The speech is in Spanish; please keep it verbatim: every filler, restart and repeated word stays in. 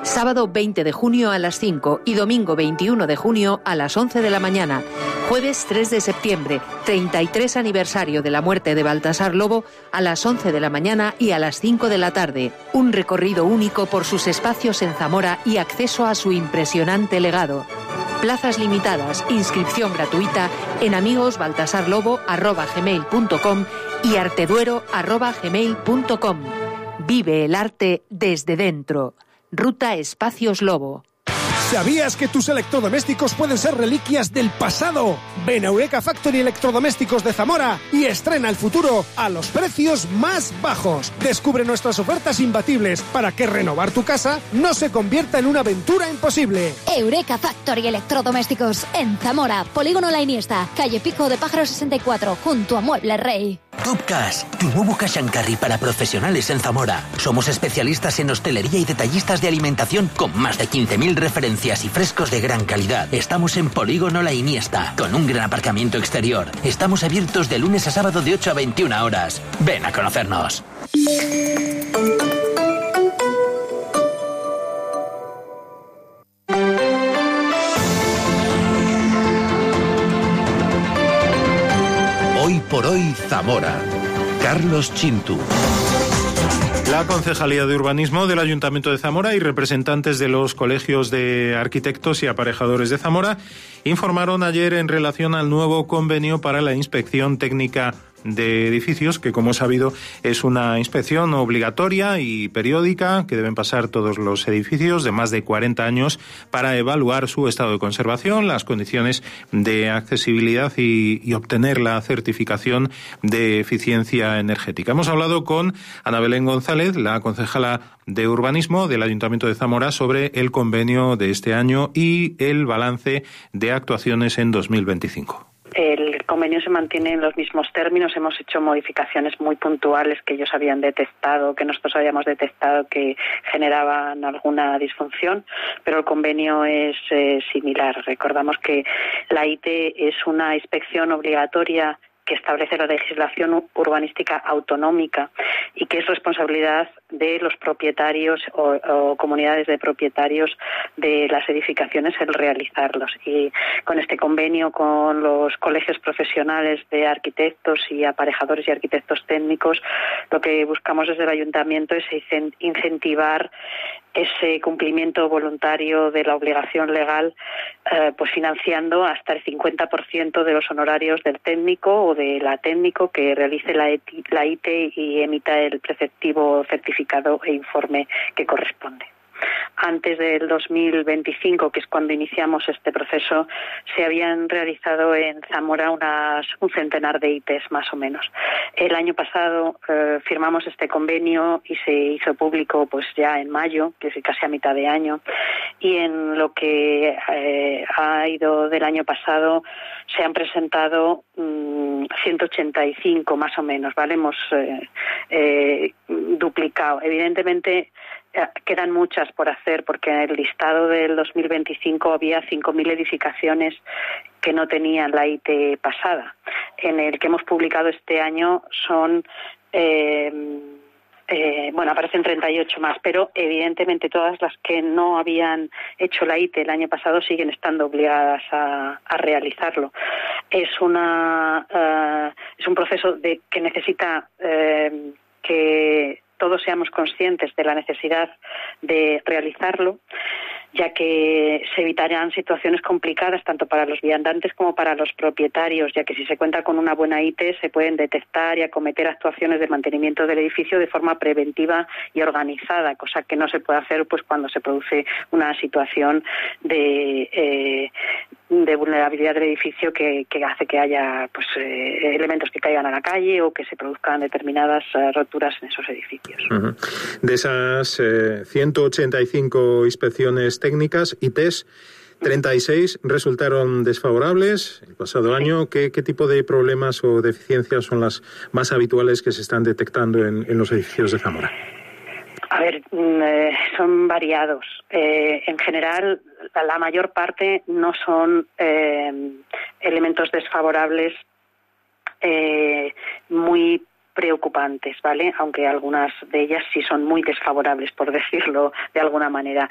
Sábado veinte de junio a las cinco y domingo veintiuno de junio a las once de la mañana. Jueves tres de septiembre, treinta y tres aniversario de la muerte de Baltasar Lobo, a las once de la mañana y a las cinco de la tarde. Un recorrido único por sus espacios en Zamora y acceso a su impresionante legado. Plazas limitadas, inscripción gratuita en amigosbaltasarlobo arroba gmail punto com y arteduero arroba gmail punto com. Vive el arte desde dentro. Ruta Espacios Lobo. ¿Sabías que tus electrodomésticos pueden ser reliquias del pasado? Ven a Eureka Factory Electrodomésticos de Zamora y estrena el futuro a los precios más bajos. Descubre nuestras ofertas imbatibles para que renovar tu casa no se convierta en una aventura imposible. Eureka Factory Electrodomésticos en Zamora, Polígono La Iniesta, calle Pico de Pájaro sesenta y cuatro, junto a Muebles Rey. Top Cash, tu nuevo cash and carry para profesionales en Zamora. Somos especialistas en hostelería y detallistas de alimentación con más de quince mil referencias y frescos de gran calidad. Estamos en Polígono La Iniesta, con un gran aparcamiento exterior. Estamos abiertos de lunes a sábado de ocho a veintiuna horas. Ven a conocernos. Hoy por hoy Zamora. Carlos Chintu. La Concejalía de Urbanismo del Ayuntamiento de Zamora y representantes de los colegios de arquitectos y aparejadores de Zamora informaron ayer en relación al nuevo convenio para la inspección técnica de edificios, que como es sabido es una inspección obligatoria y periódica que deben pasar todos los edificios de más de cuarenta años para evaluar su estado de conservación, las condiciones de accesibilidad y, y obtener la certificación de eficiencia energética. Hemos hablado con Ana Belén González, la concejala de Urbanismo del Ayuntamiento de Zamora, sobre el convenio de este año y el balance de actuaciones en dos mil veinticinco. El convenio se mantiene en los mismos términos. Hemos hecho modificaciones muy puntuales que ellos habían detectado, que nosotros habíamos detectado que generaban alguna disfunción, pero el convenio es eh, similar. Recordamos que la I T es una inspección obligatoria que establece la legislación urbanística autonómica y que es responsabilidad de los propietarios o, o comunidades de propietarios de las edificaciones el realizarlos. Y con este convenio con los colegios profesionales de arquitectos y aparejadores y arquitectos técnicos, lo que buscamos desde el ayuntamiento es incentivar ese cumplimiento voluntario de la obligación legal, eh, pues financiando hasta el cincuenta por ciento de los honorarios del técnico o de la técnico que realice la, la I T y emita el preceptivo certificado e informe que corresponde. Antes del dos mil veinticinco, que es cuando iniciamos este proceso, se habían realizado en Zamora unas un centenar de I Tes más o menos. El año pasado eh, firmamos este convenio y se hizo público pues ya en mayo, que es casi a mitad de año, y en lo que eh, ha ido del año pasado se han presentado mmm, ciento ochenta y cinco más o menos, ¿vale? Hemos eh, eh, duplicado. Evidentemente quedan muchas por hacer, porque en el listado del dos mil veinticinco había cinco mil edificaciones que no tenían la I T pasada. En el que hemos publicado este año son, eh, eh, bueno, aparecen treinta y ocho más, pero evidentemente todas las que no habían hecho la I T el año pasado siguen estando obligadas a, a realizarlo. Es una uh, es un proceso de que necesita uh, que todos seamos conscientes de la necesidad de realizarlo, ya que se evitarán situaciones complicadas tanto para los viandantes como para los propietarios, ya que si se cuenta con una buena I T se pueden detectar y acometer actuaciones de mantenimiento del edificio de forma preventiva y organizada, cosa que no se puede hacer pues cuando se produce una situación de eh, de vulnerabilidad del edificio que, que hace que haya pues eh, elementos que caigan a la calle o que se produzcan determinadas uh, roturas en esos edificios. Uh-huh. De esas eh, ciento ochenta y cinco inspecciones técnicas, I Tes, treinta y seis resultaron desfavorables el pasado sí. año. ¿Qué, ¿Qué tipo de problemas o deficiencias son las más habituales que se están detectando en, en los edificios de Zamora? A ver, eh, son variados. Eh, en general, la, la mayor parte no son eh, elementos desfavorables eh, muy preocupantes, ¿vale? Aunque algunas de ellas sí son muy desfavorables, por decirlo de alguna manera.